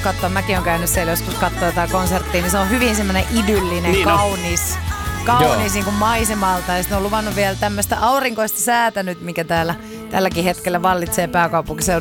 katsoa. Mäkin olen käynyt siellä joskus katsoa jotain konserttia, niin se on hyvin semmoinen idyllinen, Niin kaunis niin kuin maisemalta. Ja sitten on luvannut vielä tämmöistä aurinkoista säätä nyt, mikä tälläkin hetkellä vallitsee pääkaupunkiseudulla.